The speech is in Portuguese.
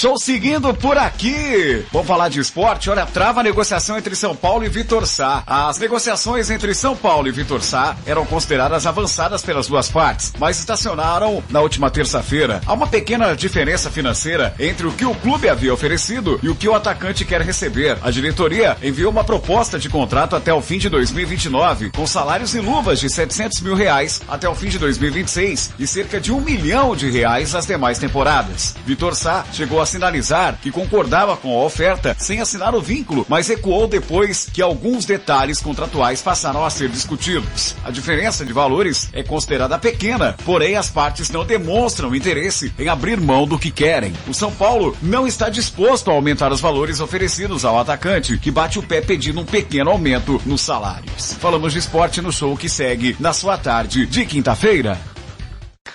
Show seguindo por aqui. Vamos falar de esporte. Olha, trava a negociação entre São Paulo e Vitor Sá. As negociações entre São Paulo e Vitor Sá eram consideradas avançadas pelas duas partes, mas estacionaram na última terça-feira. Há uma pequena diferença financeira entre o que o clube havia oferecido e o que o atacante quer receber. A diretoria enviou uma proposta de contrato até o fim de 2029, com salários e luvas de R$700 mil até o fim de 2026 e cerca de R$1 milhão as demais temporadas. Vitor Sá chegou a sinalizar que concordava com a oferta sem assinar o vínculo, mas recuou depois que alguns detalhes contratuais passaram a ser discutidos. A diferença de valores é considerada pequena, porém as partes não demonstram interesse em abrir mão do que querem. O São Paulo não está disposto a aumentar os valores oferecidos ao atacante, que bate o pé pedindo um pequeno aumento nos salários. Falamos de esporte no show que segue na sua tarde de quinta-feira.